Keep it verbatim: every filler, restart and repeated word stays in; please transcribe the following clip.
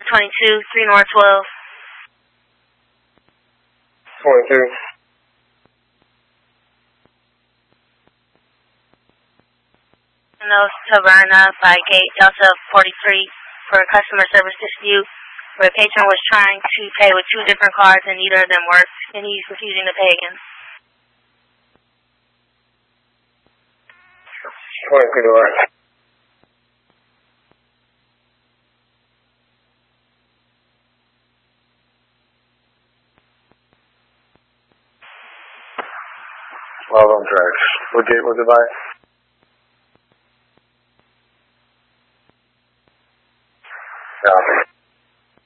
twenty-two, three North twelve. twenty-two. No, Taverna by gate Delta forty-three for a customer service dispute where a patron was trying to pay with two different cards and neither of them worked, and he's refusing to pay again. twenty-two to right. twelve on tracks. What gate was it by? Copy.